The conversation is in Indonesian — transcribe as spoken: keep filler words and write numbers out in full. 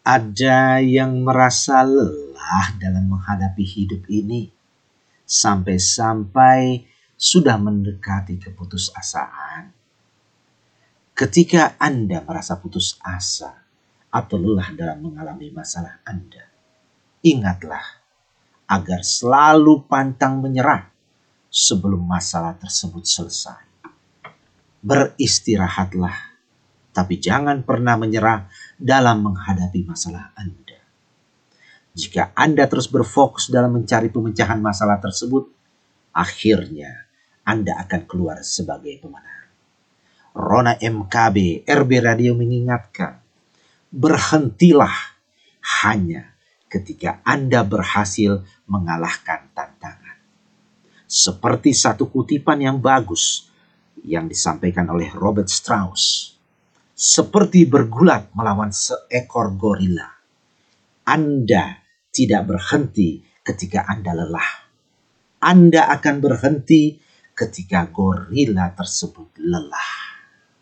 Ada yang merasa lelah dalam menghadapi hidup ini, sampai-sampai sudah mendekati keputusasaan. Ketika Anda merasa putus asa atau lelah dalam mengalami masalah Anda, ingatlah agar selalu pantang menyerah sebelum masalah tersebut selesai. Beristirahatlah, tapi jangan pernah menyerah dalam menghadapi masalah Anda. Jika Anda terus berfokus dalam mencari pemecahan masalah tersebut, akhirnya Anda akan keluar sebagai pemenang. Rona M K B R B Radio mengingatkan, berhentilah hanya ketika Anda berhasil mengalahkan tantangan. Seperti satu kutipan yang bagus yang disampaikan oleh Robert Strauss. Seperti bergulat melawan seekor gorila. Anda tidak berhenti ketika Anda lelah. Anda akan berhenti ketika gorila tersebut lelah.